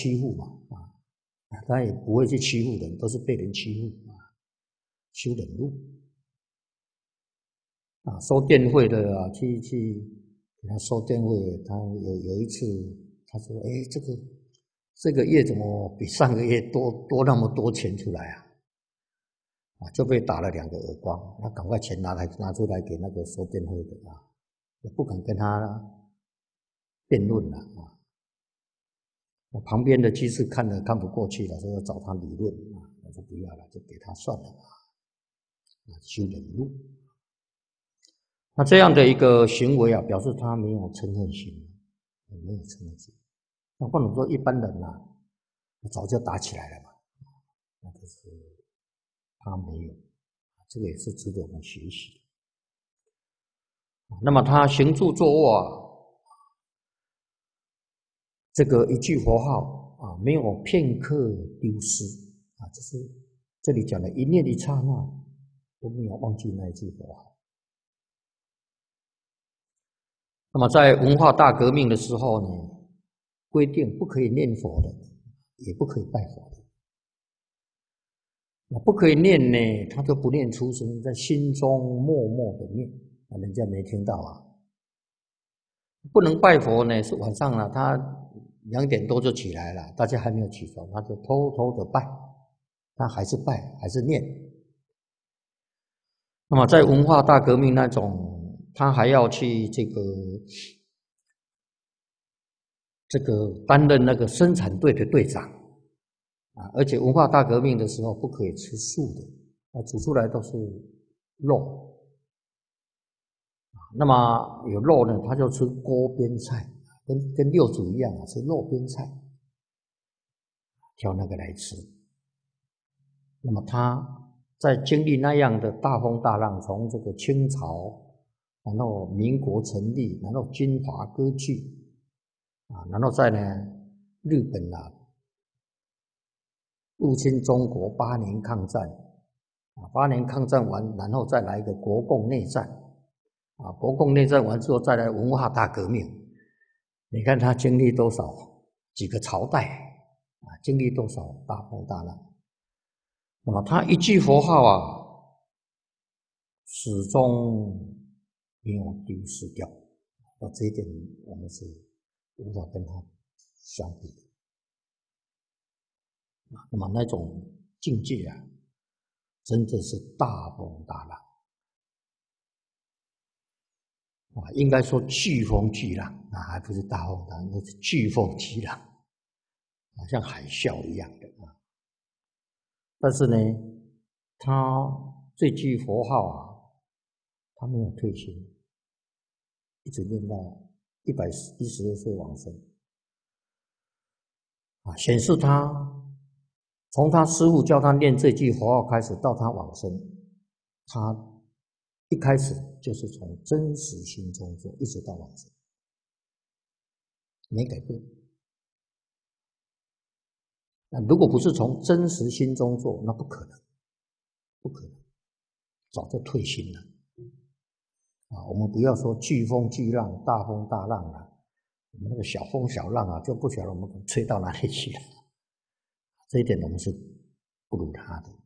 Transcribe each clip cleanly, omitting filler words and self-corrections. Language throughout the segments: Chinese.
欺负嘛，他也不会去欺负人，都是被人欺负修忍辱收电费的去给他收电费，他有一次他说，这个月怎么比上个月多那么多钱出来就被打了2个耳光，他赶快钱拿出来给那个收电费的也不敢跟他辩论了我旁边的居士看不过去了，说要找他理论我说不要了，就给他算了修忍辱。那这样的一个行为表示他没有嗔恨心，没有嗔恨心。那不能说一般人早就打起来了嘛，那就是他没有，这个也是值得我们学习。那么他行住坐卧这个一句佛号没有片刻丢失就是这里讲的一念一刹那都没有忘记那一句佛号。那么在文化大革命的时候呢，规定不可以念佛的，也不可以拜佛的。那不可以念呢，他就不念出声，在心中默默的念，人家没听到不能拜佛呢，是晚上他2点多就起来了，大家还没有起床，他就偷偷的拜，他还是拜，还是念。那么在文化大革命那种，他还要去这个担任那个生产队的队长而且文化大革命的时候不可以吃素的煮出来都是肉那么有肉呢，他就吃锅边菜，跟六祖一样吃肉边菜，挑那个来吃。那么他在经历那样的大风大浪，从这个清朝，然后民国成立，然后军阀割据然后再呢日本入侵中国8年抗战8年抗战完，然后再来一个国共内战国共内战完之后再来文化大革命，你看他经历多少几个朝代经历多少大风大浪。那么他一句佛号始终没有丢失掉这一点我们是无法跟他相比的那么那种境界真的是大风大浪应该说飓风巨浪还不是大风大浪，那是飓风巨浪像海啸一样的但是呢他这句佛号他没有退心，一直念到112岁往生显示他从他师父教他念这句佛号开始到他往生，他一开始就是从真实心中做，一直到往生，没改变。那如果不是从真实心中做，那不可能，不可能，早就退心了。我们不要说飓风巨浪、大风大浪我们那个小风小浪就不晓得我们吹到哪里去了。这一点我们是不如他的。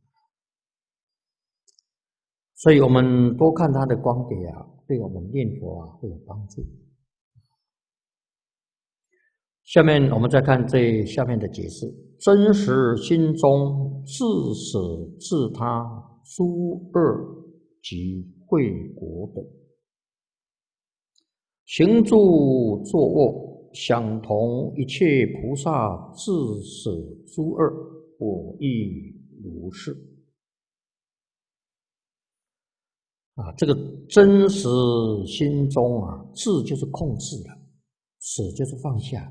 所以我们多看他的光碟对我们念佛会有帮助。下面我们再看这下面的解释：真实心中自舍自他诸恶及慧果等，行住坐卧相同一切菩萨自舍诸恶，我亦如是。这个真实心中自就是控制了，舍就是放下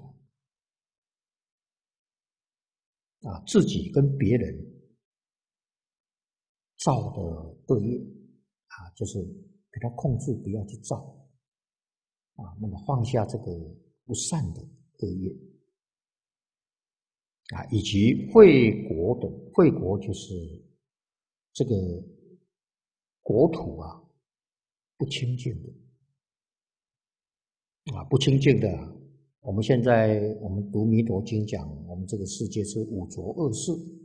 自己跟别人造的恶业就是给他控制，不要去造那么放下这个不善的恶业以及秽国的秽国就是这个国土不清净的不清净的我们现在我们读《弥陀经》讲，我们这个世界是五浊恶世。